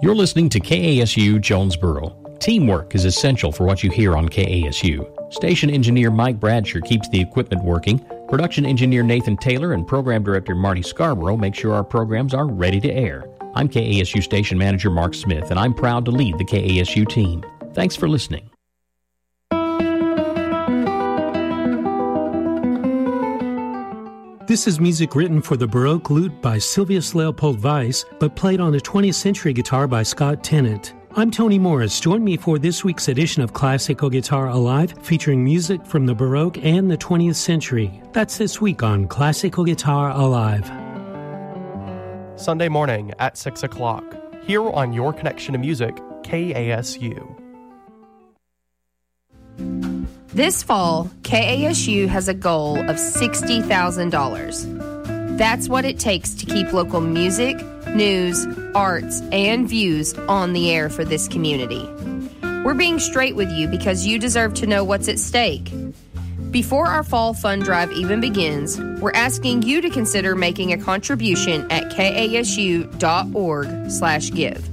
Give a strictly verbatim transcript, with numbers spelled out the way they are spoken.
You're listening to K A S U Jonesboro. Teamwork is essential for what you hear on K A S U. Station engineer Mike Bradsher keeps the equipment working. Production engineer Nathan Taylor and program director Marty Scarborough make sure our programs are ready to air. I'm K A S U station manager Mark Smith, and I'm proud to lead the K A S U team. Thanks for listening. This is music written for the Baroque lute by Silvius Leopold Weiss, but played on a twentieth century guitar by Scott Tennant. I'm Tony Morris. Join me for this week's edition of Classical Guitar Alive, featuring music from the Baroque and the twentieth century. That's this week on Classical Guitar Alive. Sunday morning at six o'clock, here on Your Connection to Music, K A S U. This fall, K A S U has a goal of sixty thousand dollars. That's what it takes to keep local music, news, arts, and views on the air for this community. We're being straight with you because you deserve to know what's at stake. Before our fall fund drive even begins, we're asking you to consider making a contribution at kasu.org slash give.